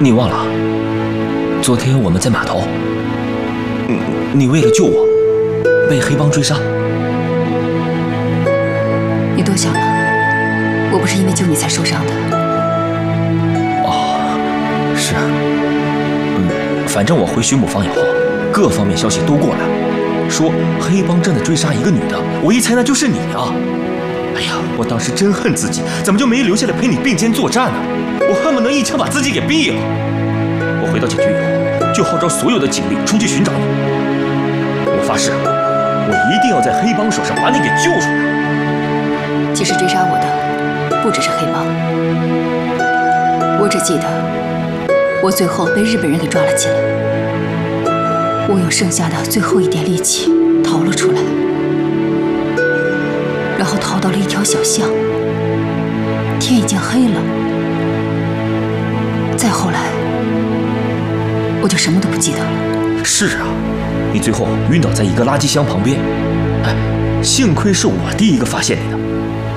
你忘了？昨天我们在码头，你为了救我，被黑帮追杀。 你多想了，我不是因为救你才受伤的。 哦，是啊。反正我回巡捕房以后，各方面消息都过来了，说黑帮正在追杀一个女的。我一猜那就是你啊！哎呀，我当时真恨自己，怎么就没留下来陪你并肩作战呢？我恨不能一枪把自己给毙了。我回到警局以后，就号召所有的警力冲去寻找你。我发誓，我一定要在黑帮手上把你给救出来。 其实追杀我的不只是黑帮，我只记得我最后被日本人给抓了起来，我用剩下的最后一点力气逃了出来，然后逃到了一条小巷，天已经黑了。再后来，我就什么都不记得了。 是啊，你最后晕倒在一个垃圾箱旁边，哎，幸亏是我第一个发现你的。